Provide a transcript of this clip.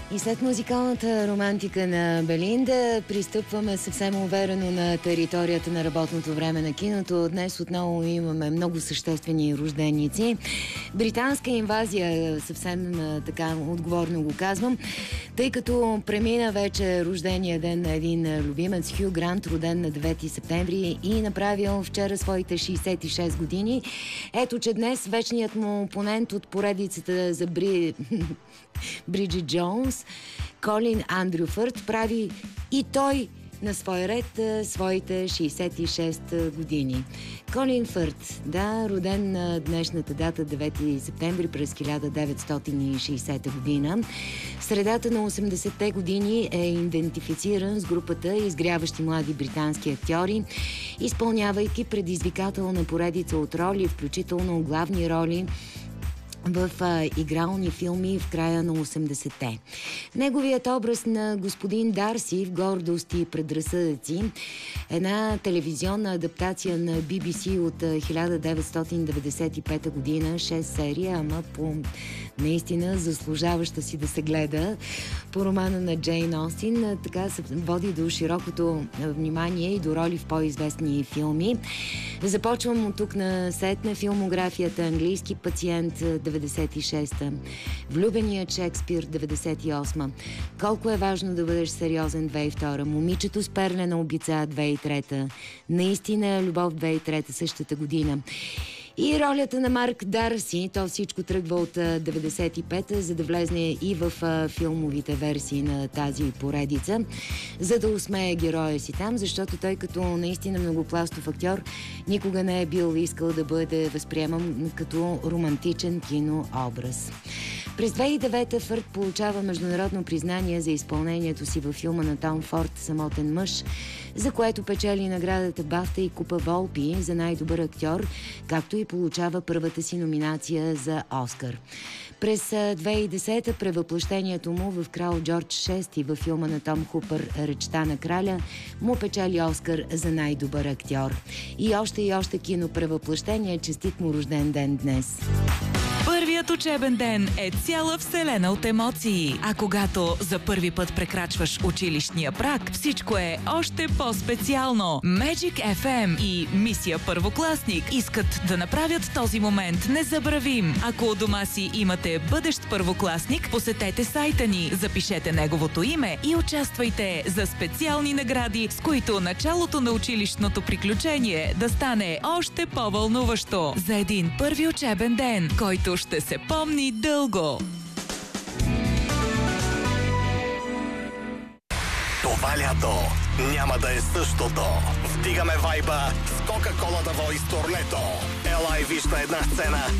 И след музикалната романтика на Белинда пристъпваме съвсем уверено на територията на работното време на киното. Днес отново имаме много съществени рожденици. Британска инвазия, съвсем така отговорно го казвам, тъй като премина вече рождения ден на един любимец, Хю Грант, роден на 9 септември и направил вчера своите 66 години. Ето, че днес вечният му опонент от поредицата за Бриджит Джонс, Колин Андрю Фърт, прави и той на свой ред своите 66 години. Колин Фърт, да, роден на днешната дата 9 септември през 1960 година. В средата на 80-те години е идентифициран с групата изгряващи млади британски актьори, изпълнявайки предизвикателна поредица от роли, включително главни роли в игрални филми в края на 80-те. Неговият образ на господин Дарси в Гордост и предразсъдъци, една телевизионна адаптация на BBC от 1995 година, 6 серия, ама по наистина заслужаваща си да се гледа, по романа на Джейн Остин, така се води до широкото внимание и до роли в по-известни филми. Започвам от тук на сетне филмографията: Английски пациент 96-та, Влюбеният Шекспир 98-та, Колко е важно да бъдеш сериозен 2002-та, Момичето с перлена обица 2003-та, Наистина любов 2003-та, същата година. И ролята на Марк Дарси, то всичко тръгва от 95-та, за да влезне и в филмовите версии на тази поредица, за да усмее героя си там, защото той като наистина многопластов актьор никога не е бил искал да бъде възприеман като романтичен кинообраз. През 2009-та Фърт получава международно признание за изпълнението си във филма на Том Форд "Самотен мъж", за което печели наградата Бафта и Купа Волпи за най-добър актьор, както и получава първата си номинация за Оскар. През 2010-та превъплъщението му в Крал Джордж VI във филма на Том Хупър "Речта на краля" му печели Оскар за най-добър актьор. И още кинопревъплъщение. Честит му рожден ден днес! Първият учебен ден е цяла вселена от емоции. А когато за първи път прекрачваш училищния праг, всичко е още по-специално. Magic FM и Мисия Първокласник искат да направят този момент незабравим. Ако у дома си имате бъдещ първокласник, посетете сайта ни, запишете неговото име и участвайте за специални награди, с които началото на училищното приключение да стане още по-вълнуващо. За един първи учебен ден, който ще се помни дълго. Това лято няма да е същото. Вдигаме вайба с Кока-Кола The Voice турнето. Ела и виж на една сцена